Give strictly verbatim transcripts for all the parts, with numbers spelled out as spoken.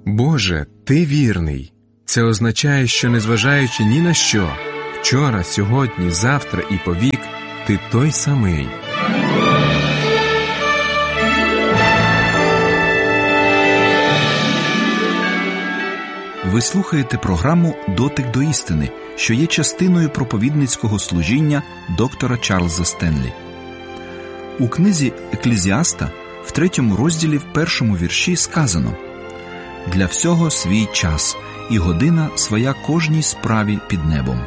Боже, Ти вірний. Це означає, що незважаючи ні на що, вчора, сьогодні, завтра і повік, Ти той самий. Ви слухаєте програму «Дотик до істини», що є частиною проповідницького служіння доктора Чарльза Стенлі. У книзі «Еклезіаста» в третьому розділі в першому вірші сказано: «Для всього свій час, і година своя кожній справі під небом».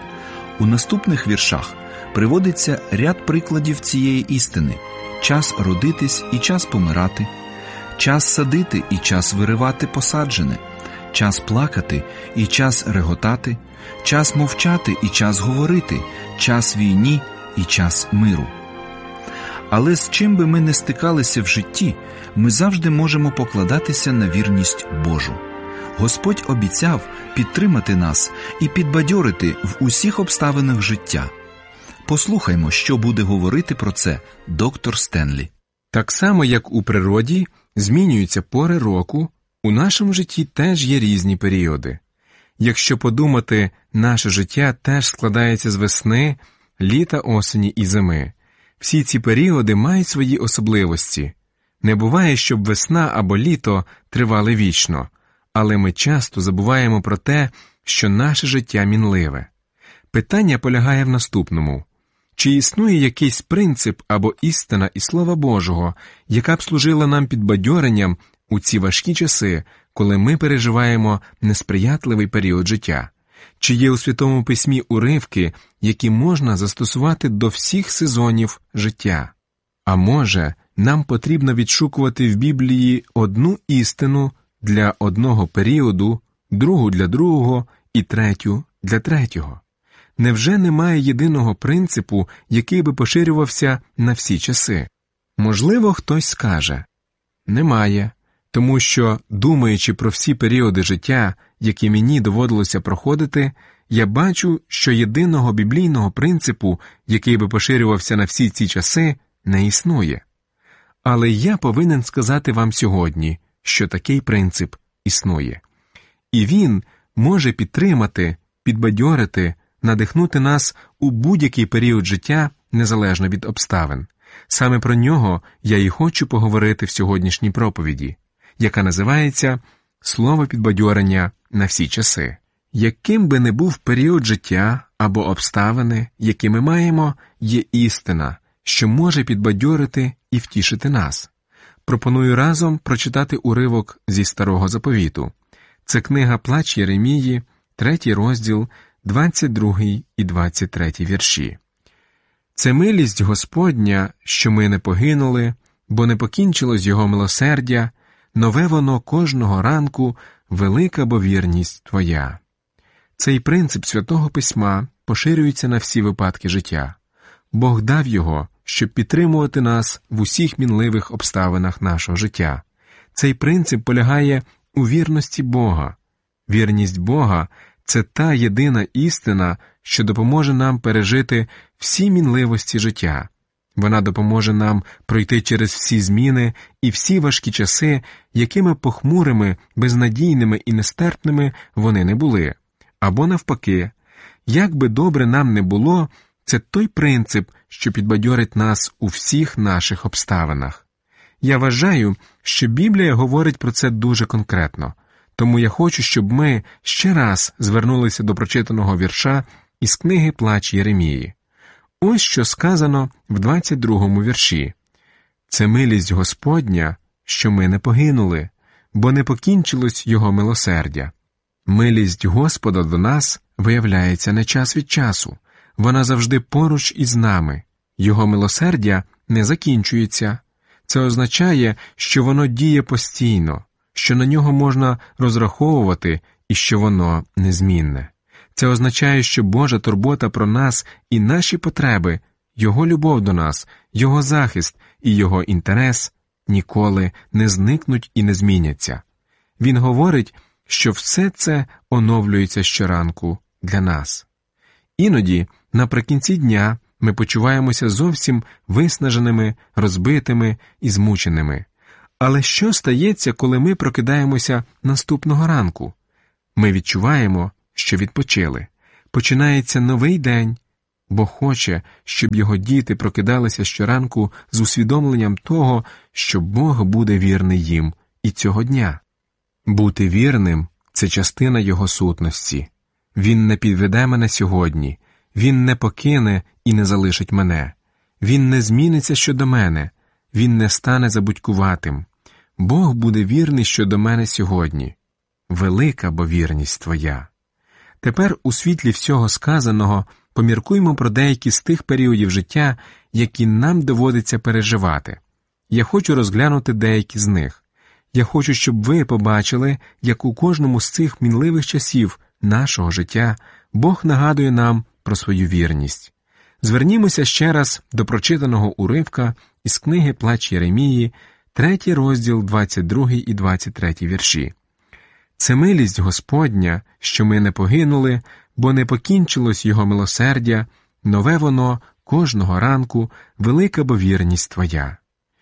У наступних віршах приводиться ряд прикладів цієї істини: час родитись і час помирати, час садити і час виривати посаджене, час плакати і час реготати, час мовчати і час говорити, час війні і час миру. Але з чим би ми не стикалися в житті, ми завжди можемо покладатися на вірність Божу. Господь обіцяв підтримати нас і підбадьорити в усіх обставинах життя. Послухаймо, що буде говорити про це доктор Стенлі. Так само, як у природі змінюються пори року, у нашому житті теж є різні періоди. Якщо подумати, наше життя теж складається з весни, літа, осені і зими. Всі ці періоди мають свої особливості. Не буває, щоб весна або літо тривали вічно, але ми часто забуваємо про те, що наше життя мінливе. Питання полягає в наступному. Чи існує якийсь принцип або істина із Слова Божого, яка б служила нам підбадьоренням у ці важкі часи, коли ми переживаємо несприятливий період життя? Чи є у Святому Письмі уривки, які можна застосувати до всіх сезонів життя? А може, нам потрібно відшукувати в Біблії одну істину для одного періоду, другу для другого і третю для третього? Невже немає єдиного принципу, який би поширювався на всі часи? Можливо, хтось скаже: немає, тому що, думаючи про всі періоди життя, які мені доводилося проходити, я бачу, що єдиного біблійного принципу, який би поширювався на всі ці часи, не існує. Але я повинен сказати вам сьогодні, що такий принцип існує. І він може підтримати, підбадьорити, надихнути нас у будь-який період життя, незалежно від обставин. Саме про нього я і хочу поговорити в сьогоднішній проповіді, яка називається «Слово підбадьорення на всі часи». Яким би не був період життя або обставини, які ми маємо, є істина, що може підбадьорити і втішити нас. Пропоную разом прочитати уривок зі Старого Заповіту. Це книга «Плач Єремії», третій розділ, двадцять другий і двадцять третій вірші. «Це милість Господня, що ми не погинули, бо не покінчилось Його милосердя, нове воно кожного ранку, велика бо вірність Твоя». Цей принцип Святого Письма поширюється на всі випадки життя. Бог дав його, щоб підтримувати нас в усіх мінливих обставинах нашого життя. Цей принцип полягає у вірності Бога. Вірність Бога – це та єдина істина, що допоможе нам пережити всі мінливості життя. Вона допоможе нам пройти через всі зміни і всі важкі часи, якими похмурими, безнадійними і нестерпними вони не були. Або навпаки, як би добре нам не було, це той принцип, що підбадьорить нас у всіх наших обставинах. Я вважаю, що Біблія говорить про це дуже конкретно, тому я хочу, щоб ми ще раз звернулися до прочитаного вірша із книги «Плач Єремії». Ось що сказано в двадцять другому вірші. «Це милість Господня, що ми не погинули, бо не покінчилось Його милосердя». Милість Господа до нас виявляється не час від часу. Вона завжди поруч із нами. Його милосердя не закінчується. Це означає, що воно діє постійно, що на нього можна розраховувати і що воно незмінне. Це означає, що Божа турбота про нас і наші потреби, Його любов до нас, Його захист і Його інтерес ніколи не зникнуть і не зміняться. Він говорить, що все це оновлюється щоранку для нас. Іноді, наприкінці дня, ми почуваємося зовсім виснаженими, розбитими і змученими. Але що стається, коли ми прокидаємося наступного ранку? Ми відчуваємо, що відпочили. Починається новий день. Бог хоче, щоб його діти прокидалися щоранку з усвідомленням того, що Бог буде вірний їм і цього дня. Бути вірним – це частина його сутності. Він не підведе мене сьогодні, він не покине і не залишить мене. Він не зміниться щодо мене, він не стане забудькуватим. Бог буде вірний щодо мене сьогодні. Велика бо вірність твоя. Тепер у світлі всього сказаного поміркуймо про деякі з тих періодів життя, які нам доводиться переживати. Я хочу розглянути деякі з них. Я хочу, щоб ви побачили, як у кожному з цих мінливих часів нашого життя Бог нагадує нам про свою вірність. Звернімося ще раз до прочитаного уривка із книги «Плач Єремії», третій розділ, двадцять другий і двадцять третій вірші. «Це милість Господня, що ми не погинули, бо не покінчилось Його милосердя, нове воно кожного ранку, велика бо вірність Твоя».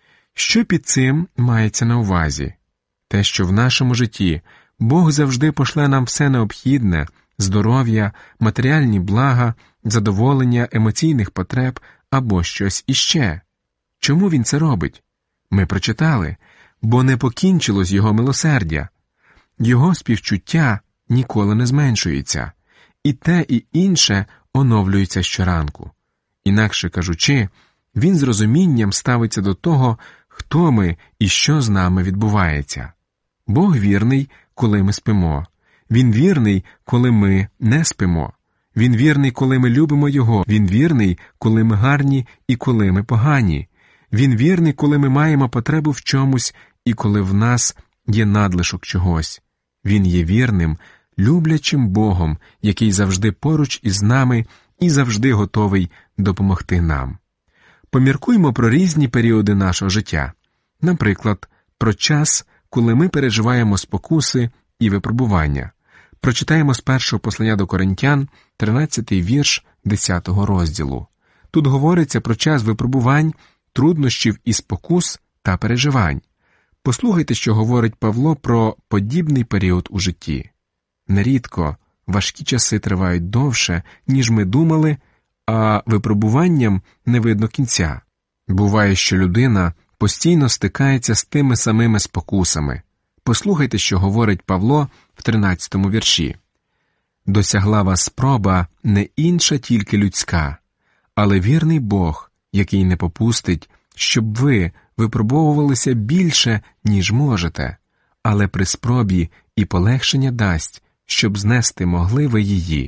Що під цим мається на увазі? Те, що в нашому житті Бог завжди пошле нам все необхідне – здоров'я, матеріальні блага, задоволення емоційних потреб або щось іще. Чому Він це робить? Ми прочитали, бо не покінчилось Його милосердя. Його співчуття ніколи не зменшується, і те, і інше оновлюється щоранку. Інакше кажучи, Він з розумінням ставиться до того, хто ми і що з нами відбувається. Бог вірний, коли ми спимо. Він вірний, коли ми не спимо. Він вірний, коли ми любимо Його. Він вірний, коли ми гарні і коли ми погані. Він вірний, коли ми маємо потребу в чомусь і коли в нас є надлишок чогось. Він є вірним, люблячим Богом, який завжди поруч із нами і завжди готовий допомогти нам. Поміркуймо про різні періоди нашого життя. Наприклад, про час, коли ми переживаємо спокуси і випробування. Прочитаємо з першого послання до Коринтян, тринадцятий вірш десятого розділу. Тут говориться про час випробувань, труднощів і спокус та переживань. Послухайте, що говорить Павло про подібний період у житті. Нерідко важкі часи тривають довше, ніж ми думали, а випробуванням не видно кінця. Буває, що людина постійно стикається з тими самими спокусами. Послухайте, що говорить Павло в тринадцятому вірші. «Досягла вас спроба не інша тільки людська, але вірний Бог, який не попустить, щоб ви випробовувалися більше, ніж можете, але при спробі і полегшення дасть, щоб знести могли ви її».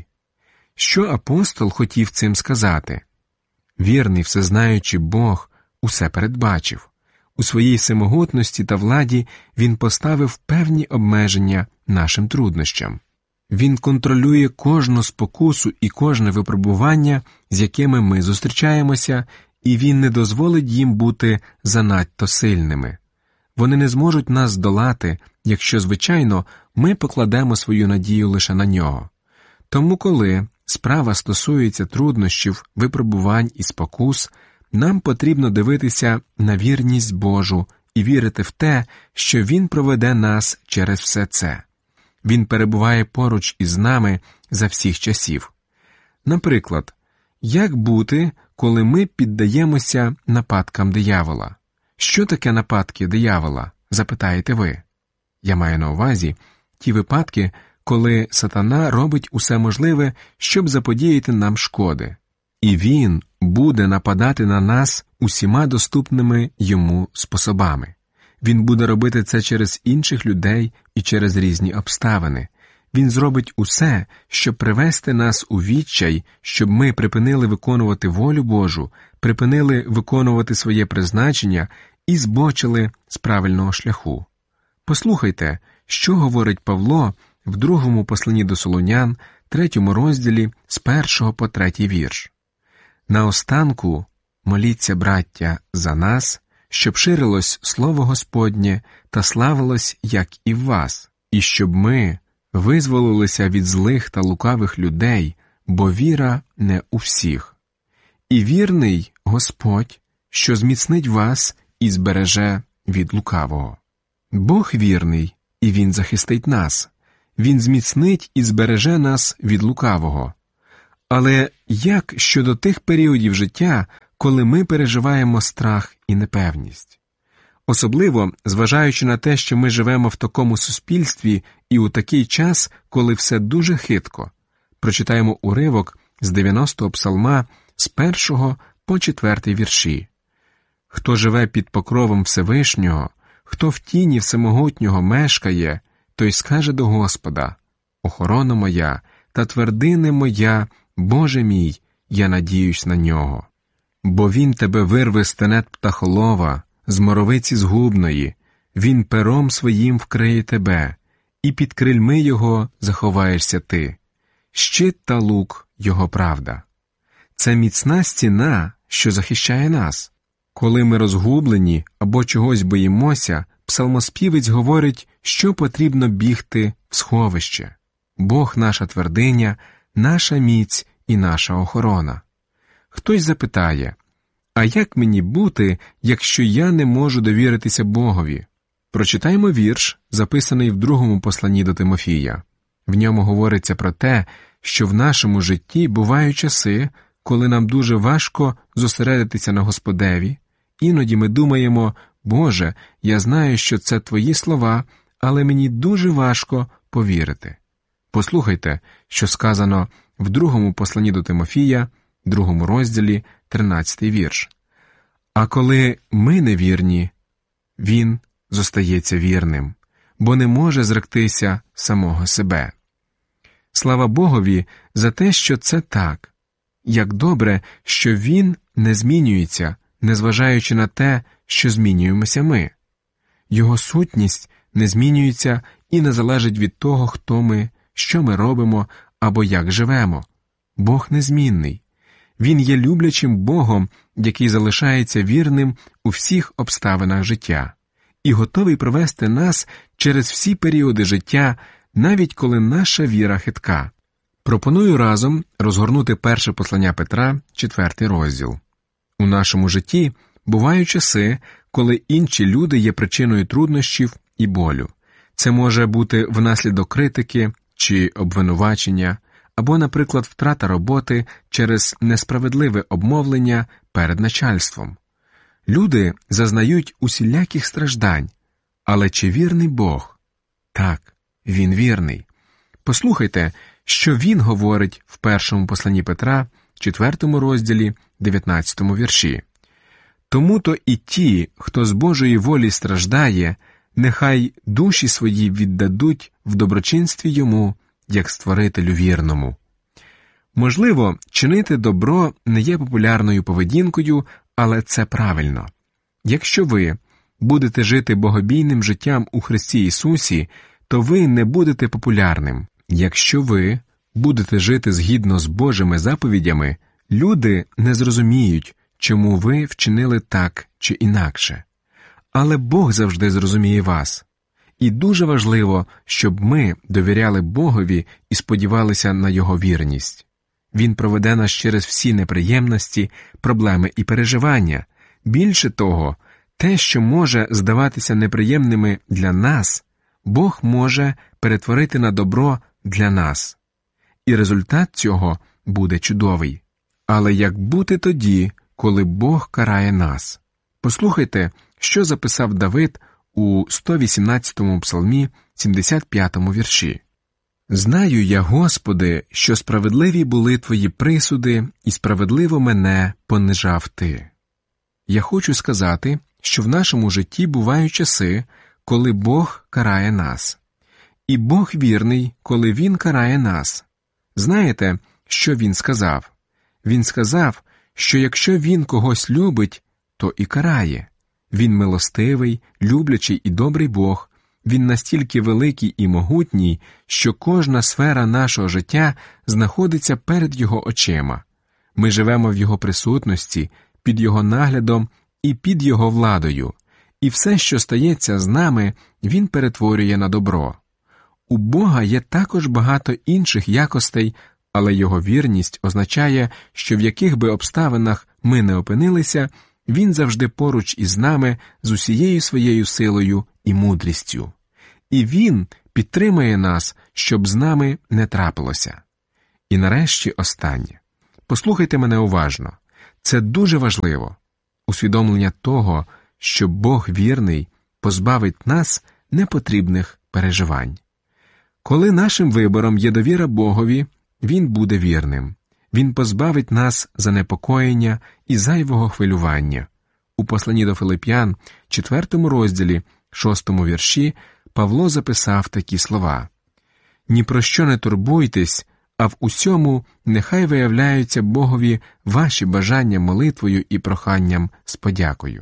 Що апостол хотів цим сказати? Вірний, всезнаючий Бог усе передбачив. У своїй всемогутності та владі Він поставив певні обмеження нашим труднощам. Він контролює кожну спокусу і кожне випробування, з якими ми зустрічаємося, і Він не дозволить їм бути занадто сильними. Вони не зможуть нас здолати, якщо, звичайно, ми покладемо свою надію лише на Нього. Тому коли справа стосується труднощів, випробувань і спокус, нам потрібно дивитися на вірність Божу і вірити в те, що Він проведе нас через все це. Він перебуває поруч із нами за всіх часів. Наприклад, як бути, коли ми піддаємося нападкам диявола? Що таке нападки диявола, запитаєте ви? Я маю на увазі ті випадки, коли сатана робить усе можливе, щоб заподіяти нам шкоди. І він буде нападати на нас усіма доступними йому способами. Він буде робити це через інших людей і через різні обставини. Він зробить усе, щоб привести нас у відчай, щоб ми припинили виконувати волю Божу, припинили виконувати своє призначення і збочили з правильного шляху. Послухайте, що говорить Павло в другому посланні до Солунян, третьому розділі, з першого по третій вірш. «Наостанку моліться, браття, за нас, щоб ширилось слово Господнє та славилось, як і в вас, і щоб ми визволилися від злих та лукавих людей, бо віра не у всіх. І вірний Господь, що зміцнить вас і збереже від лукавого. Бог вірний, і Він захистить нас. Він зміцнить і збереже нас від лукавого. Але як щодо тих періодів життя, коли ми переживаємо страх і непевність? Особливо, зважаючи на те, що ми живемо в такому суспільстві і у такий час, коли все дуже хитко. Прочитаємо уривок з дев'яностого псалма з першого по четвертий вірші. «Хто живе під покровом Всевишнього, хто в тіні Всемогутнього мешкає, той скаже до Господа: охорона моя та твердине моя, Боже мій, я надіюсь на нього. Бо він тебе вирве з тенет птахолова, з моровиці згубної, він пером своїм вкриє тебе, і під крильми його заховаєшся ти. Щит та лук – його правда». Це міцна стіна, що захищає нас. Коли ми розгублені або чогось боїмося, псалмоспівець говорить, що потрібно бігти в сховище. Бог – наша твердиня, наша міць і наша охорона. Хтось запитає: а як мені бути, якщо я не можу довіритися Богові? Прочитаймо вірш, записаний в другому посланні до Тимофія. В ньому говориться про те, що в нашому житті бувають часи, коли нам дуже важко зосередитися на Господеві. Іноді ми думаємо: Боже, я знаю, що це Твої слова, але мені дуже важко повірити. Послухайте, що сказано в другому посланні до Тимофія, другому розділі, тринадцятий вірш. «А коли ми невірні, він зостається вірним, бо не може зректися самого себе». Слава Богові за те, що це так. Як добре, що Він не змінюється, незважаючи на те, що змінюємося ми. Його сутність не змінюється і не залежить від того, хто ми, що ми робимо або як живемо. Бог незмінний. Він є люблячим Богом, який залишається вірним у всіх обставинах життя і готовий провести нас через всі періоди життя, навіть коли наша віра хитка. Пропоную разом розгорнути перше послання Петра, четвертий розділ. У нашому житті бувають часи, коли інші люди є причиною труднощів і болю. Це може бути внаслідок критики чи обвинувачення, або, наприклад, втрата роботи через несправедливе обмовлення перед начальством. Люди зазнають усіляких страждань. Але чи вірний Бог? Так, Він вірний. Послухайте, що Він говорить в першому посланні Петра, четвертому розділі, дев'ятнадцятому вірші. «Тому-то і ті, хто з Божої волі страждає, нехай душі свої віддадуть в доброчинстві Йому, як Створителю вірному». Можливо, чинити добро не є популярною поведінкою, але це правильно. Якщо ви будете жити богобійним життям у Христі Ісусі, то ви не будете популярним. Якщо ви будете жити згідно з Божими заповідями, люди не зрозуміють, чому ви вчинили так чи інакше. Але Бог завжди зрозуміє вас. І дуже важливо, щоб ми довіряли Богові і сподівалися на Його вірність. Він проведе нас через всі неприємності, проблеми і переживання. Більше того, те, що може здаватися неприємними для нас, Бог може перетворити на добро для нас. І результат цього буде чудовий. Але як бути тоді, коли Бог карає нас? Послухайте, що записав Давид у сто вісімнадцятому псалмі, сімдесят п'ятому вірші. «Знаю я, Господи, що справедливі були Твої присуди, і справедливо мене понижав Ти». Я хочу сказати, що в нашому житті бувають часи, коли Бог карає нас. І Бог вірний, коли Він карає нас. Знаєте, що Він сказав? Він сказав, що якщо Він когось любить, то і карає. Він милостивий, люблячий і добрий Бог. Він настільки великий і могутній, що кожна сфера нашого життя знаходиться перед Його очима. Ми живемо в Його присутності, під Його наглядом і під Його владою. І все, що стається з нами, Він перетворює на добро. У Бога є також багато інших якостей, але Його вірність означає, що в яких би обставинах ми не опинилися, Він завжди поруч із нами з усією своєю силою і мудрістю. І Він підтримує нас, щоб з нами не трапилося. І нарешті останнє. Послухайте мене уважно. Це дуже важливо. Усвідомлення того, що Бог вірний, позбавить нас непотрібних переживань. Коли нашим вибором є довіра Богові, Він буде вірним. Він позбавить нас занепокоєння і зайвого хвилювання. У посланні до Филип'ян, четвертому розділі, шостому вірші, Павло записав такі слова: «Ні про що не турбуйтесь, а в усьому нехай виявляються Богові ваші бажання молитвою і проханням з подякою».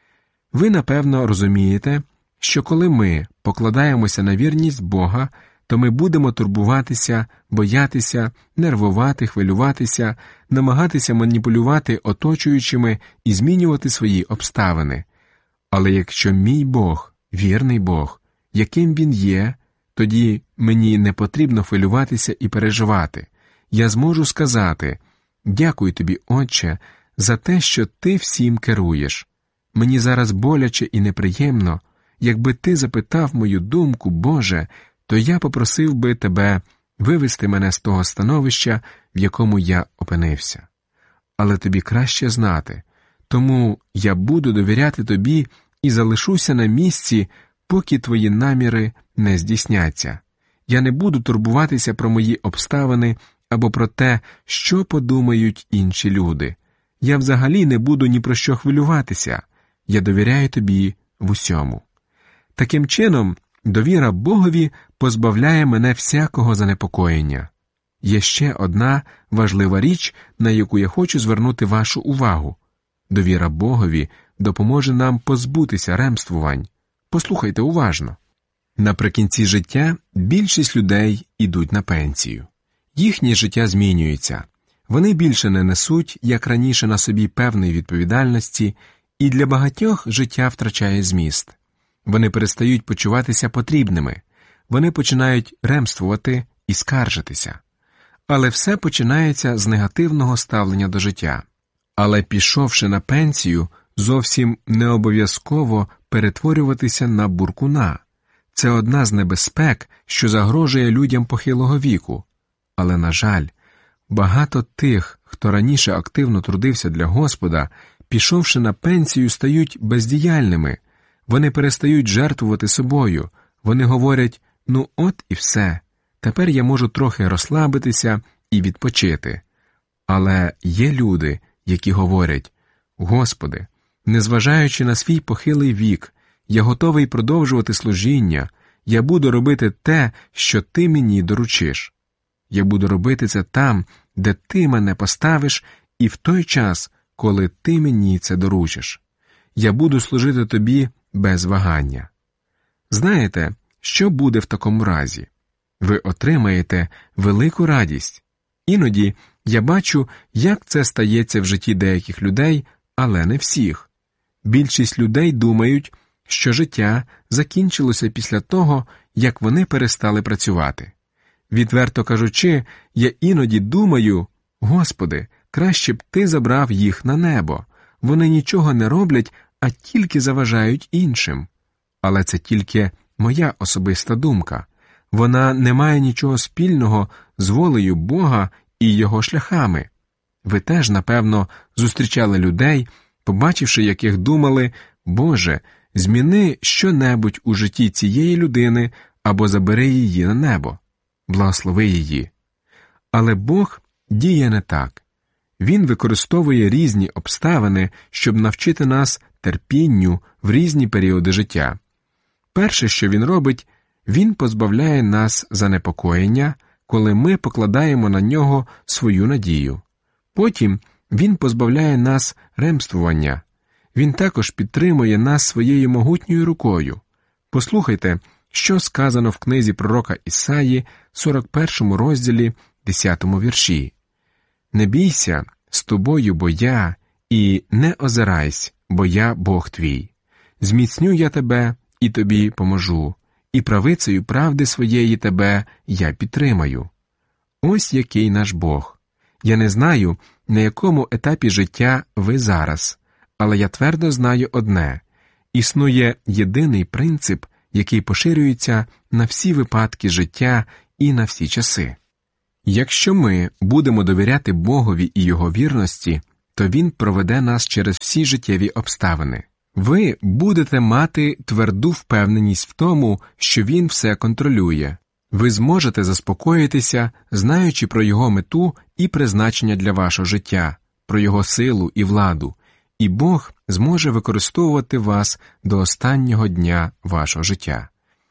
Ви, напевно, розумієте, що коли ми покладаємося на вірність Бога, то ми будемо турбуватися, боятися, нервувати, хвилюватися, намагатися маніпулювати оточуючими і змінювати свої обставини. Але якщо мій Бог, вірний Бог, яким Він є, тоді мені не потрібно хвилюватися і переживати. Я зможу сказати: «Дякую тобі, Отче, за те, що ти всім керуєш. Мені зараз боляче і неприємно. Якби ти запитав мою думку, Боже, то я попросив би тебе вивести мене з того становища, в якому я опинився. Але тобі краще знати, тому я буду довіряти тобі і залишуся на місці, поки твої наміри не здійсняться. Я не буду турбуватися про мої обставини або про те, що подумають інші люди. Я взагалі не буду ні про що хвилюватися. Я довіряю тобі в усьому». Таким чином, довіра Богові позбавляє мене всякого занепокоєння. Є ще одна важлива річ, на яку я хочу звернути вашу увагу. Довіра Богові допоможе нам позбутися ремствувань. Послухайте уважно. Наприкінці життя більшість людей ідуть на пенсію. Їхнє життя змінюється. Вони більше не несуть, як раніше, на собі певної відповідальності, і для багатьох життя втрачає зміст. Вони перестають почуватися потрібними, вони починають ремствувати і скаржитися. Але все починається з негативного ставлення до життя. Але пішовши на пенсію, зовсім не обов'язково перетворюватися на буркуна. Це одна з небезпек, що загрожує людям похилого віку. Але, на жаль, багато тих, хто раніше активно трудився для Господа, пішовши на пенсію, стають бездіяльними. Вони перестають жертвувати собою. Вони говорять: «Ну от і все. Тепер я можу трохи розслабитися і відпочити». Але є люди, які говорять: «Господи, незважаючи на свій похилий вік, я готовий продовжувати служіння, я буду робити те, що ти мені доручиш. Я буду робити це там, де ти мене поставиш, і в той час, коли ти мені це доручиш. Я буду служити тобі без вагання». Знаєте, що буде в такому разі? Ви отримаєте велику радість. Іноді я бачу, як це стається в житті деяких людей, але не всіх. Більшість людей думають, що життя закінчилося після того, як вони перестали працювати. Відверто кажучи, я іноді думаю: «Господи, краще б ти забрав їх на небо. Вони нічого не роблять, а тільки заважають іншим». Але це тільки моя особиста думка. Вона не має нічого спільного з волею Бога і Його шляхами. Ви теж, напевно, зустрічали людей, побачивши, яких думали: «Боже, зміни що-небудь у житті цієї людини або забери її на небо. Благослови її». Але Бог діє не так. Він використовує різні обставини, щоб навчити нас терпінню в різні періоди життя. Перше, що Він робить, Він позбавляє нас занепокоєння, коли ми покладаємо на Нього свою надію. Потім Він позбавляє нас ремствування. Він також підтримує нас своєю могутньою рукою. Послухайте, що сказано в книзі пророка Ісаї, сорок першому розділі, десятому вірші. «Не бійся, з тобою бо я, і не озирайсь, бо я Бог твій. Зміцню я тебе і тобі поможу, і правицею правди своєї тебе я підтримаю». Ось який наш Бог. Я не знаю, на якому етапі життя ви зараз, Але я твердо знаю одне – існує єдиний принцип, який поширюється на всі випадки життя і на всі часи. Якщо ми будемо довіряти Богові і Його вірності, то Він проведе нас через всі життєві обставини. Ви будете мати тверду впевненість в тому, що Він все контролює. Ви зможете заспокоїтися, знаючи про Його мету і призначення для вашого життя, про Його силу і владу, і Бог зможе використовувати вас до останнього дня вашого життя.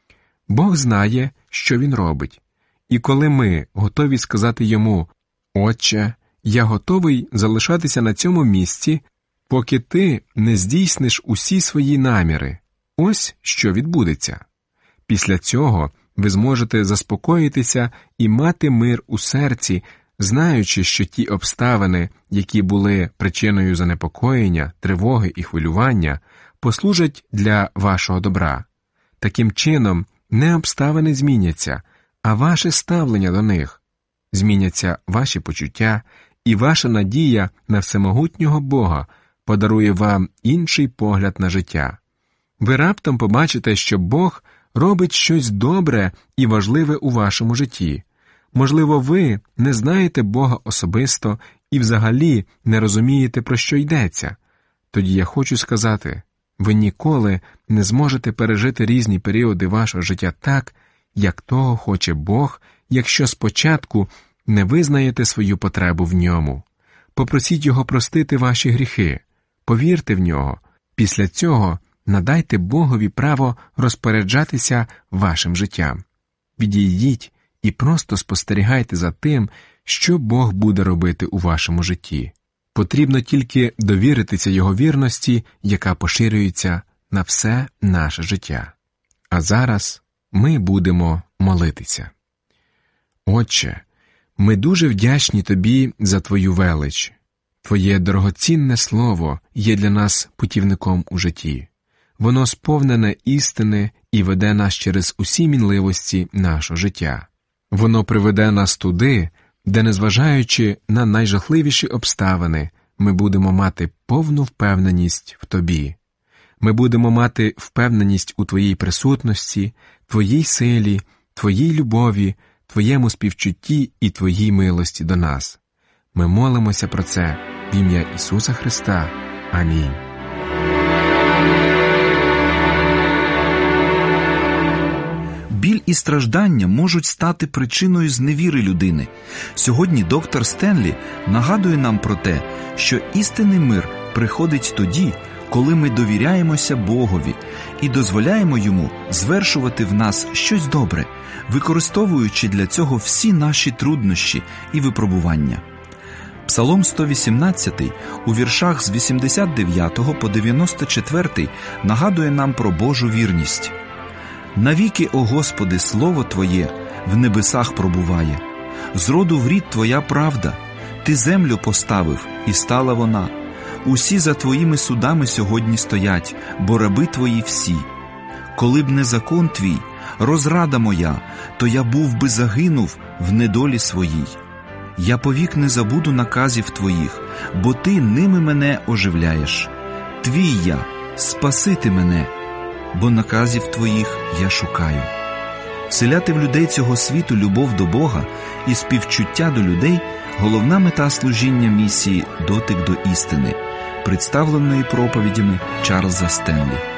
Бог знає, що Він робить. І коли ми готові сказати Йому: «Отче, я готовий залишатися на цьому місці, поки ти не здійсниш усі свої наміри», ось що відбудеться. Після цього ви зможете заспокоїтися і мати мир у серці, знаючи, що ті обставини, які були причиною занепокоєння, тривоги і хвилювання, послужать для вашого добра. Таким чином, не обставини зміняться, а ваше ставлення до них. Зміняться ваші почуття, і ваша надія на всемогутнього Бога подарує вам інший погляд на життя. Ви раптом побачите, що Бог робить щось добре і важливе у вашому житті. Можливо, ви не знаєте Бога особисто і взагалі не розумієте, про що йдеться. Тоді я хочу сказати, ви ніколи не зможете пережити різні періоди вашого життя так, як того хоче Бог, якщо спочатку не визнаєте свою потребу в Ньому. Попросіть Його простити ваші гріхи, повірте в Нього. Після цього надайте Богові право розпоряджатися вашим життям. Відійдіть і просто спостерігайте за тим, що Бог буде робити у вашому житті. Потрібно тільки довіритися Його вірності, яка поширюється на все наше життя. А зараз ми будемо молитися. Отче, ми дуже вдячні Тобі за Твою велич. Твоє дорогоцінне слово є для нас путівником у житті. Воно сповнене істини і веде нас через усі мінливості нашого життя. Воно приведе нас туди, де, незважаючи на найжахливіші обставини, ми будемо мати повну впевненість в Тобі. Ми будемо мати впевненість у Твоїй присутності, Твоїй силі, Твоїй любові, Твоєму співчутті і Твоїй милості до нас. Ми молимося про це в ім'я Ісуса Христа. Амінь. Біль і страждання можуть стати причиною зневіри людини. Сьогодні доктор Стенлі нагадує нам про те, що істинний мир приходить тоді, коли ми довіряємося Богові і дозволяємо Йому звершувати в нас щось добре, використовуючи для цього всі наші труднощі і випробування. Псалом сто вісімнадцятий у віршах з вісімдесят дев'ятого по дев'яносто четвертий нагадує нам про Божу вірність. «Навіки, о Господи, слово Твоє в небесах пробуває. З роду в рід Твоя правда. Ти землю поставив, і стала вона. Усі за Твоїми судами сьогодні стоять, бо раби Твої всі. Коли б не закон Твій, розрада моя, то я був би загинув в недолі своїй. Я повік не забуду наказів Твоїх, бо Ти ними мене оживляєш. Твій я, спасити мене, бо наказів Твоїх я шукаю». Вселяти в людей цього світу любов до Бога і співчуття до людей – головна мета служіння місії «Дотик до істини», представленої проповідями Чарльза Стенлі.